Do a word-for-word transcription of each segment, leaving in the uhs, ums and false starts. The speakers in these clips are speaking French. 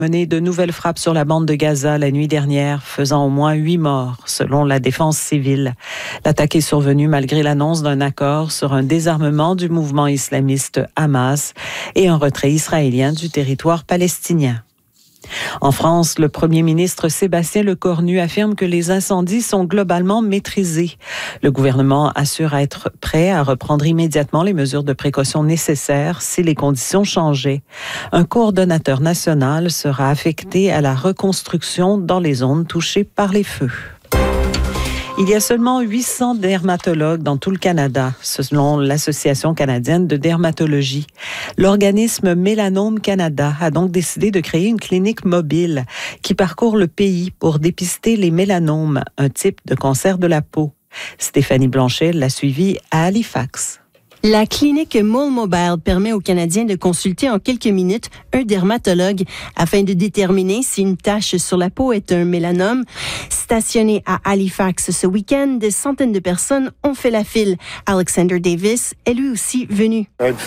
mené de nouvelles frappes sur la bande de Gaza la nuit dernière, faisant au moins huit morts, selon la défense civile. L'attaque est survenue malgré l'annonce d'un accord sur un désarmement du mouvement islamiste Hamas et un retrait israélien du territoire palestinien. En France, le premier ministre Sébastien Lecornu affirme que les incendies sont globalement maîtrisés. Le gouvernement assure être prêt à reprendre immédiatement les mesures de précaution nécessaires si les conditions changeaient. Un coordonnateur national sera affecté à la reconstruction dans les zones touchées par les feux. Il y a seulement huit cents dermatologues dans tout le Canada, selon l'Association canadienne de dermatologie. L'organisme Mélanome Canada a donc décidé de créer une clinique mobile qui parcourt le pays pour dépister les mélanomes, un type de cancer de la peau. Stéphanie Blanchet l'a suivie à Halifax. La clinique Mole Mobile permet aux Canadiens de consulter en quelques minutes un dermatologue afin de déterminer si une tache sur la peau est un mélanome. Stationné à Halifax ce week-end, des centaines de personnes ont fait la file. Alexander Davis est lui aussi venu.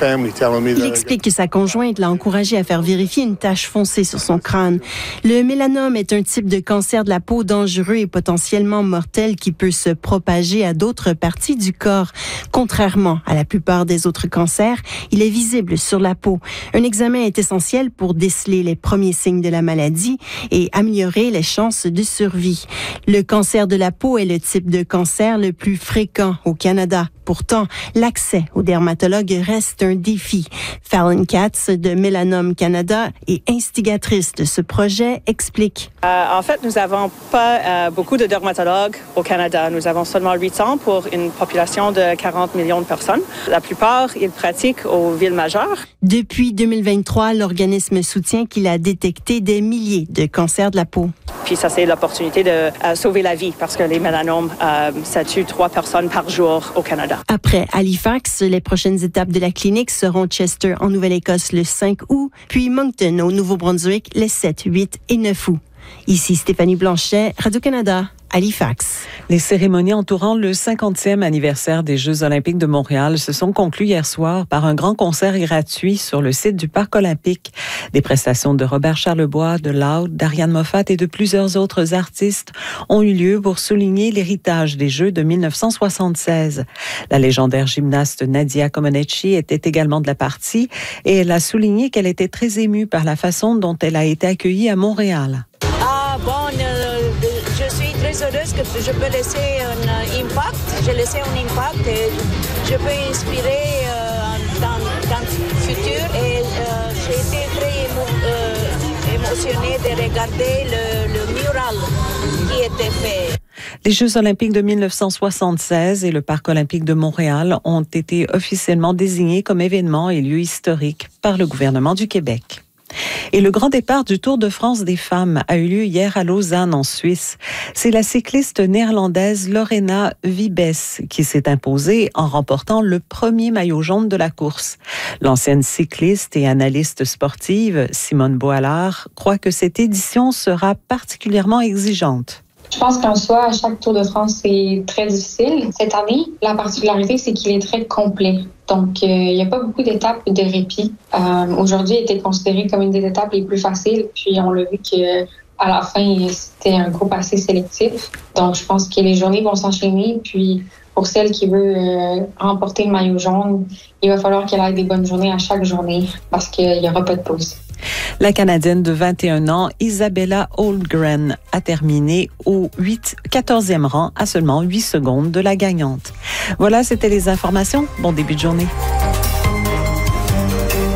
Il explique que sa conjointe l'a encouragé à faire vérifier une tache foncée sur son crâne. Le mélanome est un type de cancer de la peau dangereux et potentiellement mortel qui peut se propager à d'autres parties du corps. Contrairement à la plupart des autres cancers, il est visible sur la peau. Un examen est essentiel pour déceler les premiers signes de la maladie et améliorer les chances de survie. Le cancer de la peau est le type de cancer le plus fréquent au Canada. Pourtant, l'accès aux dermatologues reste un défi. Fallon Katz de Mélanome Canada et instigatrice de ce projet explique. Euh, en fait, nous n'avons pas euh, beaucoup de dermatologues au Canada. Nous avons seulement huit cents pour une population de quarante millions de personnes. La plupart, ils pratiquent aux villes majeures. Depuis deux mille vingt-trois, l'organisme soutient qu'il a détecté des milliers de cancers de la peau. Puis ça, c'est l'opportunité de euh, sauver la vie parce que les mélanomes, euh, ça tue trois personnes par jour au Canada. Après Halifax, les prochaines étapes de la clinique seront Chester en Nouvelle-Écosse le cinq août, puis Moncton au Nouveau-Brunswick les sept, huit et neuf août. Ici Stéphanie Blanchet, Radio-Canada. Halifax. Les cérémonies entourant le cinquantième anniversaire des Jeux olympiques de Montréal se sont conclues hier soir par un grand concert gratuit sur le site du Parc olympique. Des prestations de Robert Charlebois, de Loud, d'Ariane Moffat et de plusieurs autres artistes ont eu lieu pour souligner l'héritage des Jeux de mille neuf cent soixante-seize. La légendaire gymnaste Nadia Comaneci était également de la partie et elle a souligné qu'elle était très émue par la façon dont elle a été accueillie à Montréal. Ah bon, euh, je suis très heureuse que je peux laisser un impact. J'ai laissé un impact et je peux inspirer euh, dans, dans le futur. Et euh, j'ai été très émo, euh, émotionnée de regarder le, le mural qui était fait. Les Jeux olympiques de mille neuf cent soixante-seize et le Parc olympique de Montréal ont été officiellement désignés comme événements et lieux historiques par le gouvernement du Québec. Et le grand départ du Tour de France des femmes a eu lieu hier à Lausanne, en Suisse. C'est la cycliste néerlandaise Lorena Wiebes qui s'est imposée en remportant le premier maillot jaune de la course. L'ancienne cycliste et analyste sportive Simone Boilard croit que cette édition sera particulièrement exigeante. Je pense qu'en soi, chaque Tour de France, c'est très difficile. Cette année, la particularité, c'est qu'il est très complet. Donc, euh, il n'y a pas beaucoup d'étapes de répit. Euh, aujourd'hui, il était considéré comme une des étapes les plus faciles. Puis, on l'a vu que à la fin, c'était un groupe assez sélectif. Donc, je pense que les journées vont s'enchaîner. Puis, pour celle qui veut euh, remporter le maillot jaune, il va falloir qu'elle ait des bonnes journées à chaque journée parce qu'il n'y aura pas de pause. La Canadienne de vingt et un ans, Isabella Holmgren, a terminé au quatorzième rang à seulement huit secondes de la gagnante. Voilà, c'était les informations. Bon début de journée.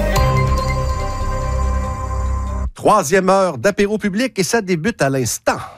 Troisième heure d'apéro public et ça débute à l'instant.